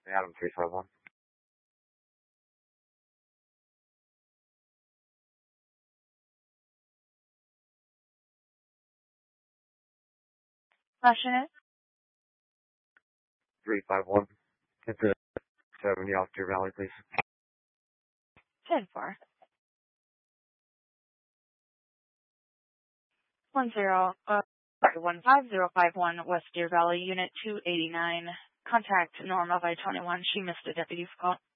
Adam 351. Passionate? 351. It's a 70 off Deer Valley, please. 10-4. 15051 West Deer Valley, Unit 289. Contact Norma by 21. She missed a deputy's call.